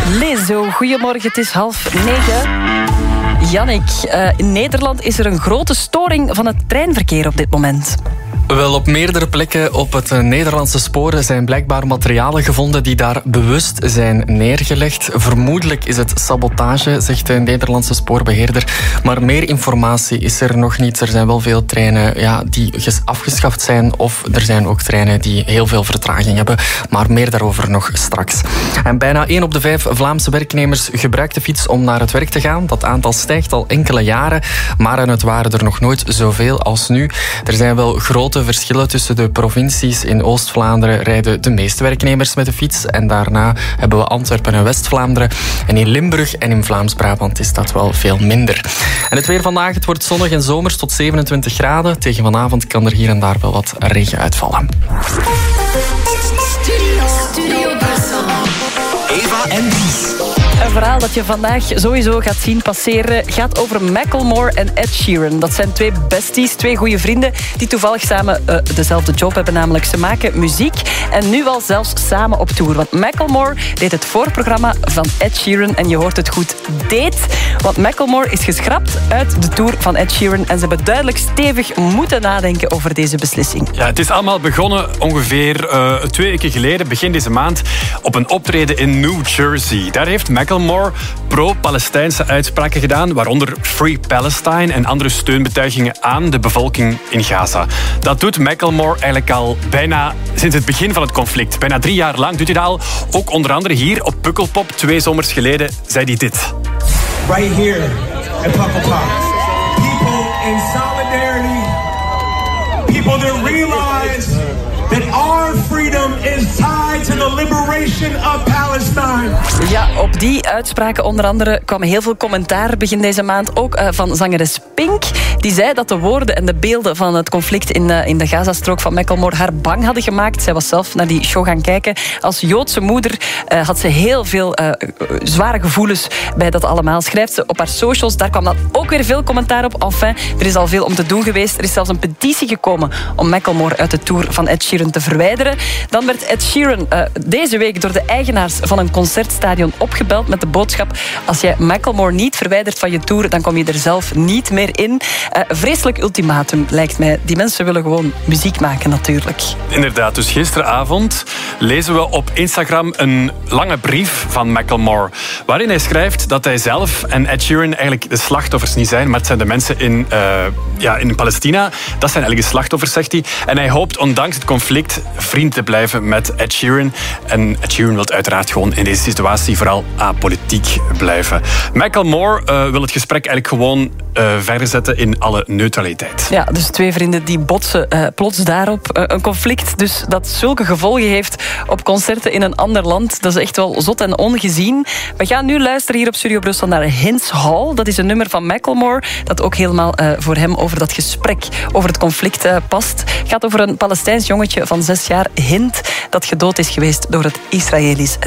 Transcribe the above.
Lezo, goedemorgen, het is 8:30. Jannik, in Nederland is er een grote storing van het treinverkeer op dit moment. Wel, op meerdere plekken op het Nederlandse sporen zijn blijkbaar materialen gevonden die daar bewust zijn neergelegd. Vermoedelijk is het sabotage, zegt de Nederlandse spoorbeheerder. Maar meer informatie is er nog niet. Er zijn wel veel treinen die afgeschaft zijn, of er zijn ook treinen die heel veel vertraging hebben. Maar meer daarover nog straks. En bijna 1 op de 5 Vlaamse werknemers gebruikt de fiets om naar het werk te gaan. Dat aantal stijgt al enkele jaren, maar het waren er nog nooit zoveel als nu. Er zijn wel grote verschillen tussen de provincies. In Oost-Vlaanderen rijden de meeste werknemers met de fiets. En daarna hebben we Antwerpen en West-Vlaanderen. En in Limburg en in Vlaams-Brabant is dat wel veel minder. En het weer vandaag, het wordt zonnig en zomers tot 27 graden. Tegen vanavond kan er hier en daar wel wat regen uitvallen. Eva en Lies. Een verhaal dat je vandaag sowieso gaat zien passeren gaat over Macklemore en Ed Sheeran. Dat zijn 2 besties, 2 goede vrienden die toevallig samen dezelfde job hebben, namelijk ze maken muziek en nu al zelfs samen op tour. Want Macklemore deed het voorprogramma van Ed Sheeran en je hoort het goed, deed. Want Macklemore is geschrapt uit de tour van Ed Sheeran en ze hebben duidelijk stevig moeten nadenken over deze beslissing. Ja, het is allemaal begonnen ongeveer 2 weken geleden, begin deze maand, op een optreden in New Jersey. Daar heeft Macklemore pro-Palestijnse uitspraken gedaan, waaronder Free Palestine en andere steunbetuigingen aan de bevolking in Gaza. Dat doet Macklemore eigenlijk al bijna sinds het begin van het conflict. Bijna 3 jaar lang doet hij dat al. Ook onder andere hier op Pukkelpop, 2 zomers geleden, zei hij dit. Right here at Pukkelpop. People in solidarity. People that realize that our freedom is tied to the liberation of Palestine. Ja, op die uitspraken onder andere kwam heel veel commentaar begin deze maand, ook van zangeres Pink. Die zei dat de woorden en de beelden van het conflict in de Gazastrook van Macklemore haar bang hadden gemaakt. Zij was zelf naar die show gaan kijken. Als Joodse moeder had ze heel veel zware gevoelens bij dat allemaal. Schrijft ze op haar socials. Daar kwam dan ook weer veel commentaar op. Enfin, er is al veel om te doen geweest. Er is zelfs een petitie gekomen om Macklemore uit de tour van Ed Sheeran te verwijderen. Dan werd Ed Sheeran deze week door de eigenaars van een concertstadion opgebeld met de boodschap: als jij Macklemore niet verwijdert van je tour, dan kom je er zelf niet meer in. Vreselijk ultimatum, lijkt mij. Die mensen willen gewoon muziek maken, natuurlijk. Inderdaad, dus gisteravond lezen we op Instagram een lange brief van Macklemore, waarin hij schrijft dat hij zelf en Ed Sheeran eigenlijk de slachtoffers niet zijn, maar het zijn de mensen in Palestina. Dat zijn eigenlijk de slachtoffers, zegt hij. En hij hoopt ondanks het conflict vriend te blijven met Ed Sheeran. En Ed Sheeran wil uiteraard gewoon in deze situatie vooral apolitiek blijven. Macklemore wil het gesprek eigenlijk gewoon verder zetten in alle neutraliteit. Ja, dus 2 vrienden die botsen plots daarop. Een conflict dus dat zulke gevolgen heeft op concerten in een ander land. Dat is echt wel zot en ongezien. We gaan nu luisteren hier op Studio Brussel naar Hints Hall. Dat is een nummer van Macklemore dat ook helemaal voor hem over dat gesprek over het conflict past. Het gaat over een Palestijns jongetje van 6 jaar, Hint, dat gedood is geweest door het Israëlisch